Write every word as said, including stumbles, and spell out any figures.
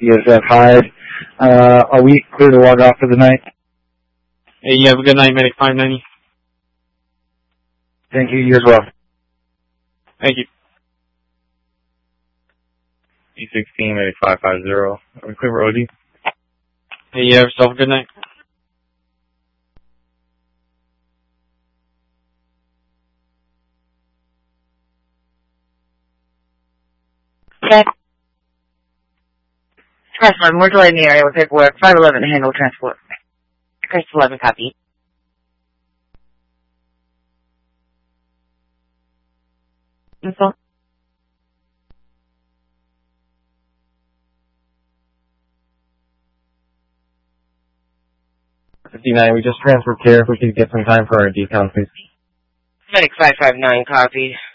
C S F Hyde. Uh, are we clear to log off for the night? Hey, you have a good night, Medic five ninety. Thank you, you as well. Thank you. E sixteen, Medic five five zero. Are we clear for O D? Hey, you have yourself a good night. Okay. Crest eleven, we're delayed in the area with paperwork. five eleven, handle transport. Crest eleven, copy. Info. fifty-nine, we just transferred care. If we could get some time for our decon, please. Medic five five nine, copy.